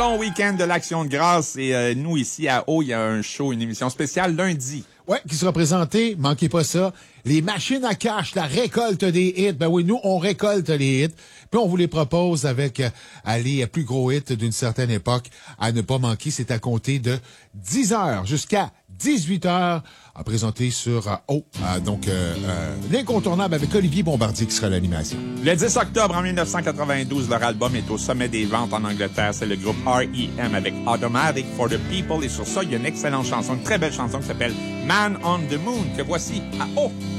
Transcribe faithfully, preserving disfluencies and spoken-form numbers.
long week-end de l'Action de grâce et euh, nous, ici à Haut, il y a un show, une émission spéciale lundi. Ouais, qui sera présenté, manquez pas ça, les machines à cash, la récolte des hits. Ben oui, nous, on récolte les hits, puis on vous les propose avec euh, les plus gros hits d'une certaine époque à ne pas manquer. C'est à compter de dix heures jusqu'à dix-huit heures à présenter sur euh, O. Euh, donc, euh, euh, l'incontournable avec Olivier Bombardier qui sera à l'animation. Le dix octobre en dix-neuf cent quatre-vingt-douze, leur album est au sommet des ventes en Angleterre. C'est le groupe R E M avec Automatic for the People. Et sur ça, il y a une excellente chanson, une très belle chanson qui s'appelle Man on the Moon, que voici à O.